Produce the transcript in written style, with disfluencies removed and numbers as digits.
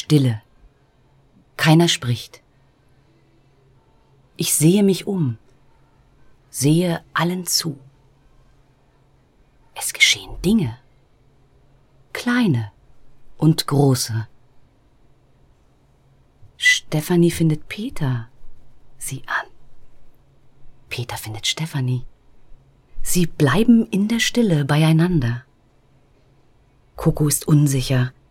Stille. Keiner spricht. Ich sehe mich um, sehe allen zu. Es geschehen Dinge, kleine und große. Stefanie findet Peter, sieh an. Peter findet Stefanie. Sie bleiben in der Stille beieinander. Coco ist unsicher.